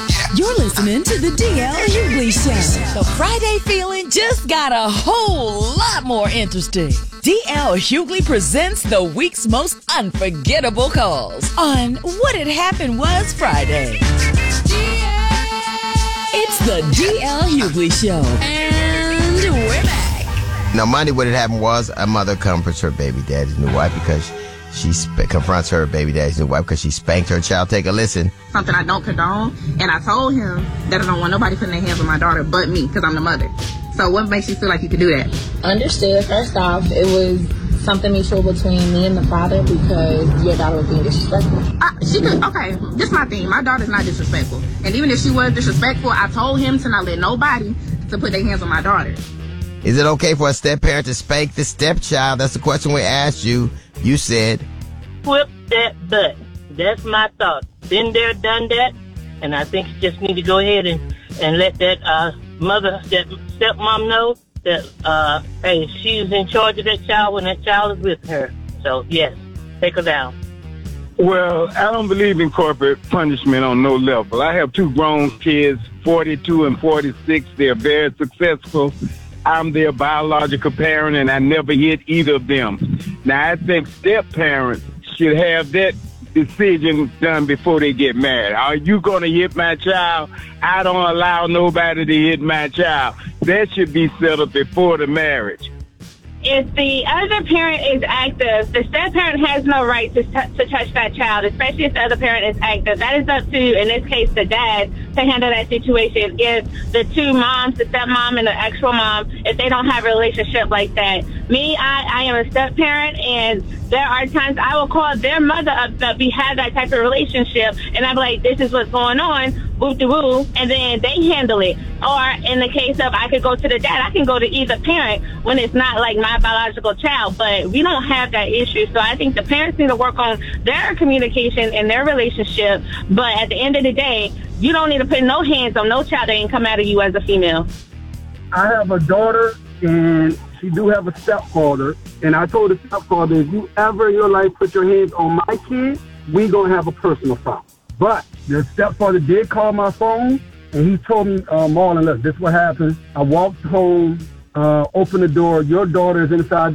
You're listening to the DL Hughley Show. The Friday feeling just got a whole lot more interesting. DL Hughley presents the week's most unforgettable calls on What Had Happened Was Friday. It's the DL Hughley Show, and we're back. Now, Monday, what had happened was a mother comforts her baby daddy's new wife because she confronts her baby daddy's new wife because she spanked her child. Take a listen. Something I don't condone, and I told him that I don't want nobody putting their hands on my daughter but me because I'm the mother. So what makes you feel like you can do that? Understood. First off, it was something mutual between me and the father because your daughter was being disrespectful. Okay, this is my thing. My daughter's not disrespectful. And even if she was disrespectful, I told him to not let nobody to put their hands on my daughter. Is it okay for a step-parent to spank the stepchild? That's the question we asked you. You said, whip that butt. That's my thought. Been there, done that. And I think you just need to go ahead and let that mother, that stepmom know that, hey, she's in charge of that child when that child is with her. So, yes, take her down. Well, I don't believe in corporate punishment on no level. I have two grown kids, 42 and 46. They're very successful. I'm their biological parent, and I never hit either of them. Now, I think step-parents should have that decision done before they get married. Are you going to hit my child? I don't allow nobody to hit my child. That should be settled before the marriage. If the other parent is active, the step-parent has no right to touch that child, especially if the other parent is active. That is up to, in this case, the dad to handle that situation. If the two moms, the stepmom and the actual mom, if they don't have a relationship like that. Me, I am a step-parent, and there are times I will call their mother up that we have that type of relationship, and I'm like, this is what's going on, woo-de-woo, and then they handle it. Or in the case of I could go to the dad, I can go to either parent when it's not like my biological child, but we don't have that issue. So I think the parents need to work on their communication and their relationship, but at the end of the day, you don't need to put no hands on no child that ain't come out of you as a female. I have a daughter, and she do have a stepfather, and I told the stepfather, if you ever in your life put your hands on my kid, we gonna have a personal problem. But the stepfather did call my phone, and he told me, Marlon, look, this is what happened. I walked home, opened the door. Your daughter is inside